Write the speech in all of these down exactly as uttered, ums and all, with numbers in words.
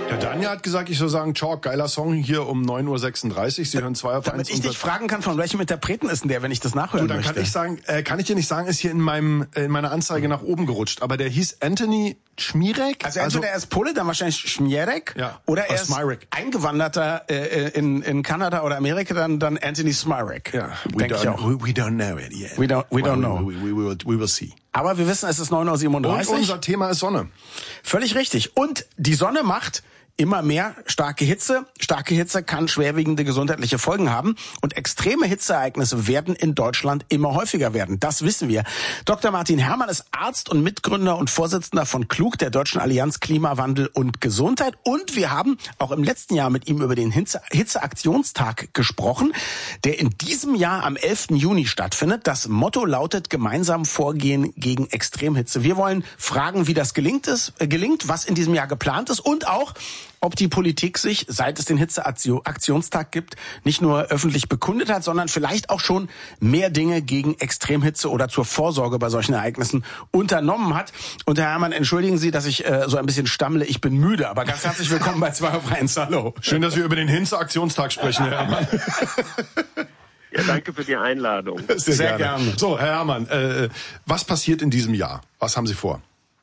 Der Daniel hat gesagt, ich soll sagen, Chalk, geiler Song hier um neun Uhr sechsunddreißig. Sie hören zwei auf Damit eins. ich dich fragen kann, von welchem Interpreten ist denn der, wenn ich das nachhören Du, dann möchte? kann ich sagen, äh, kann ich dir nicht sagen, ist hier in meinem in meiner Anzeige nach oben gerutscht. Aber der hieß Anthony Schmierek. Also entweder er ist Pole, dann wahrscheinlich Schmierek, ja, oder er ist Smirek. Eingewanderter äh, in, in Kanada oder Amerika, dann, dann Anthony Smirek. Ja, we Denke ich auch. don't, we, we don't know it yet. We don't, we don't know. We, we, we, will, we will see. Aber wir wissen, es ist neun Uhr siebenunddreißig. Und unser Thema ist Sonne. Völlig richtig. Und die Sonne macht immer mehr starke Hitze. Starke Hitze kann schwerwiegende gesundheitliche Folgen haben. Und extreme Hitzeereignisse werden in Deutschland immer häufiger werden. Das wissen wir. Doktor Martin Herrmann ist Arzt und Mitgründer und Vorsitzender von KLUG, der Deutschen Allianz Klimawandel und Gesundheit. Und wir haben auch im letzten Jahr mit ihm über den Hitze- Hitzeaktionstag gesprochen, der in diesem Jahr am elften Juni stattfindet. Das Motto lautet: gemeinsam vorgehen gegen Extremhitze. Wir wollen fragen, wie das gelingt ist, äh, gelingt, was in diesem Jahr geplant ist und auch, ob die Politik sich, seit es den Hitzeaktionstag gibt, nicht nur öffentlich bekundet hat, sondern vielleicht auch schon mehr Dinge gegen Extremhitze oder zur Vorsorge bei solchen Ereignissen unternommen hat. Und Herr Herrmann, entschuldigen Sie, dass ich äh, so ein bisschen stammle. Ich bin müde, aber ganz herzlich willkommen bei zwei auf eins. Hallo. Schön, dass wir über den Hitzeaktionstag sprechen, Herr Herrmann. Ja, danke für die Einladung. Sehr, Sehr gerne. gerne. So, Herr Herrmann, äh, was passiert in diesem Jahr? Was haben Sie vor?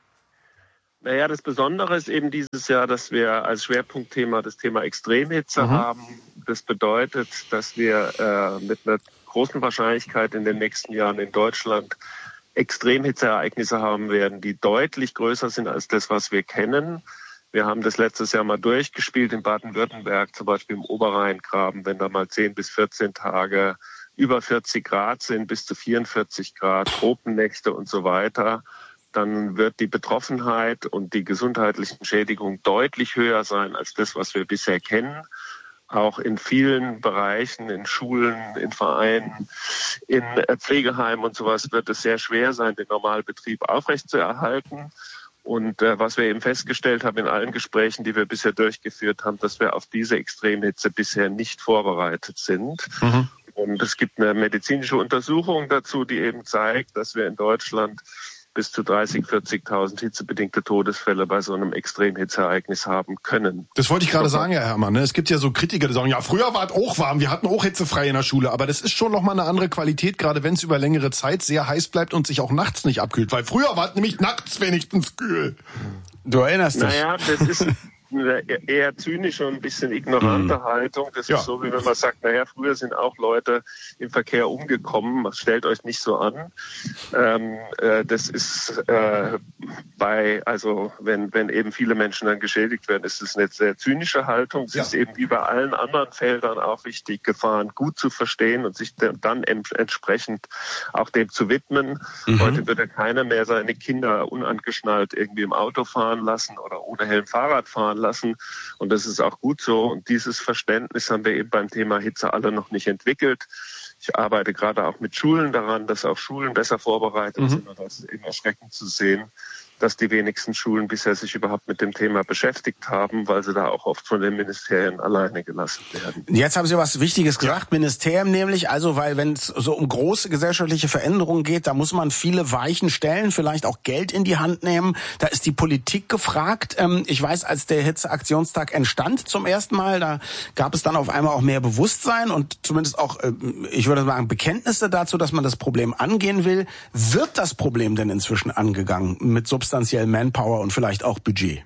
Naja, das Besondere ist eben dieses Jahr, dass wir als Schwerpunktthema das Thema Extremhitze mhm. haben. Das bedeutet, dass wir äh, mit einer großen Wahrscheinlichkeit in den nächsten Jahren in Deutschland Extremhitzeereignisse haben werden, die deutlich größer sind als das, was wir kennen. Wir haben das letztes Jahr mal durchgespielt in Baden-Württemberg, zum Beispiel im Oberrheingraben, wenn da mal zehn bis vierzehn Tage über vierzig Grad sind, bis zu vierundvierzig Grad, Tropennächte und so weiter. Dann wird die Betroffenheit und die gesundheitlichen Schädigungen deutlich höher sein als das, was wir bisher kennen. Auch in vielen Bereichen, in Schulen, in Vereinen, in Pflegeheimen und sowas wird es sehr schwer sein, den Normalbetrieb aufrechtzuerhalten. Und äh, was wir eben festgestellt haben in allen Gesprächen, die wir bisher durchgeführt haben, dass wir auf diese Extremhitze bisher nicht vorbereitet sind. Mhm. Und es gibt eine medizinische Untersuchung dazu, die eben zeigt, dass wir in Deutschland bis zu dreißigtausend, vierzigtausend hitzebedingte Todesfälle bei so einem Extremhitzeereignis haben können. Das wollte ich gerade sagen, Herr Herrmann. Es gibt ja so Kritiker, die sagen, ja, früher war es auch warm, wir hatten auch hitzefrei in der Schule. Aber das ist schon nochmal eine andere Qualität, gerade wenn es über längere Zeit sehr heiß bleibt und sich auch nachts nicht abkühlt. Weil früher war es nämlich nachts wenigstens kühl. Du erinnerst dich. Naja, das ist eine eher zynische und ein bisschen ignorante mhm. Haltung. Das ja. ist so, wie wenn man sagt, naja, früher sind auch Leute im Verkehr umgekommen. Stellt euch nicht so an. Ähm, äh, das ist äh, bei, also wenn wenn eben viele Menschen dann geschädigt werden, ist es eine sehr zynische Haltung. Es ja. ist eben wie bei allen anderen Feldern auch wichtig, Gefahren gut zu verstehen und sich dann entsprechend auch dem zu widmen. Mhm. Heute wird ja keiner mehr seine Kinder unangeschnallt irgendwie im Auto fahren lassen oder ohne Helm Fahrrad fahren lassen. Und das ist auch gut so. Und dieses Verständnis haben wir eben beim Thema Hitze alle noch nicht entwickelt. Ich arbeite gerade auch mit Schulen daran, dass auch Schulen besser vorbereitet mhm. sind. Und das ist eben erschreckend zu sehen, dass die wenigsten Schulen bisher sich überhaupt mit dem Thema beschäftigt haben, weil sie da auch oft von den Ministerien alleine gelassen werden. Jetzt haben Sie was Wichtiges gesagt, ja. Ministerium nämlich, also weil wenn es so um große gesellschaftliche Veränderungen geht, da muss man viele Weichen stellen, vielleicht auch Geld in die Hand nehmen. Da ist die Politik gefragt. Ich weiß, als der Hitzeaktionstag entstand zum ersten Mal, da gab es dann auf einmal auch mehr Bewusstsein und zumindest auch, ich würde sagen, Bekenntnisse dazu, dass man das Problem angehen will. Wird das Problem denn inzwischen angegangen mit substanziell Manpower und vielleicht auch Budget?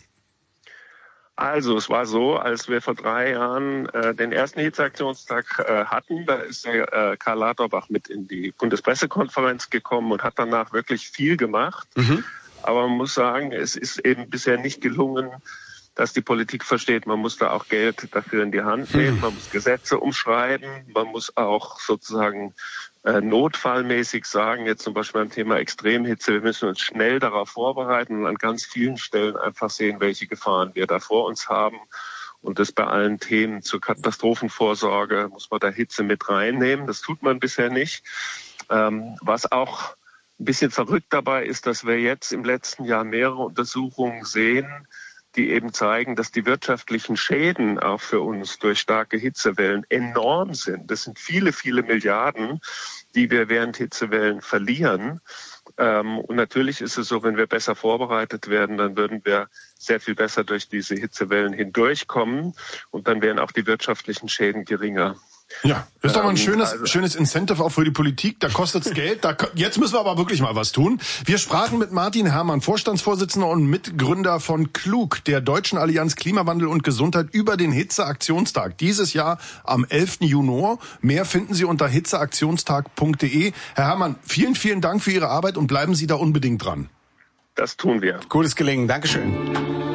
Also es war so, als wir vor drei Jahren äh, den ersten Hitzeaktionstag äh, hatten, da ist der äh, Karl Lauterbach mit in die Bundespressekonferenz gekommen und hat danach wirklich viel gemacht. Mhm. Aber man muss sagen, es ist eben bisher nicht gelungen, dass die Politik versteht, man muss da auch Geld dafür in die Hand nehmen, man muss Gesetze umschreiben, man muss auch sozusagen äh, notfallmäßig sagen, jetzt zum Beispiel beim Thema Extremhitze, wir müssen uns schnell darauf vorbereiten und an ganz vielen Stellen einfach sehen, welche Gefahren wir da vor uns haben. Und das bei allen Themen zur Katastrophenvorsorge muss man da Hitze mit reinnehmen. Das tut man bisher nicht. Ähm, was auch ein bisschen verrückt dabei ist, dass wir jetzt im letzten Jahr mehrere Untersuchungen sehen, die eben zeigen, dass die wirtschaftlichen Schäden auch für uns durch starke Hitzewellen enorm sind. Das sind viele, viele Milliarden, die wir während Hitzewellen verlieren. Ähm, und natürlich ist es so, wenn wir besser vorbereitet werden, dann würden wir sehr viel besser durch diese Hitzewellen hindurchkommen und dann wären auch die wirtschaftlichen Schäden geringer. Ja, das ist doch mal ein Ähm, schönes, also- schönes Incentive auch für die Politik. Da kostet's Geld. Da, jetzt müssen wir aber wirklich mal was tun. Wir sprachen mit Martin Herrmann, Vorstandsvorsitzender und Mitgründer von Klug, der Deutschen Allianz Klimawandel und Gesundheit, über den Hitzeaktionstag. Dieses Jahr am elften Juni. Mehr finden Sie unter hitzeaktionstag punkt de. Herr Herrmann, vielen, vielen Dank für Ihre Arbeit und bleiben Sie da unbedingt dran. Das tun wir. Gutes Gelingen. Dankeschön.